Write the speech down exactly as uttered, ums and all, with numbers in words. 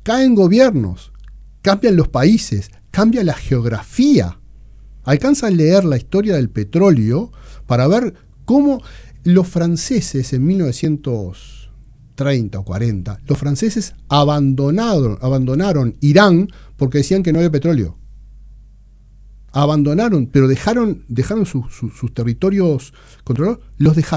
caen gobiernos, cambian los países, cambia la geografía. Alcanza a leer la historia del petróleo para ver cómo los franceses en mil novecientos treinta o cuarenta, los franceses abandonaron, abandonaron Irán porque decían que no había petróleo. Abandonaron, pero dejaron, dejaron sus, sus, sus territorios controlados, los dejaron.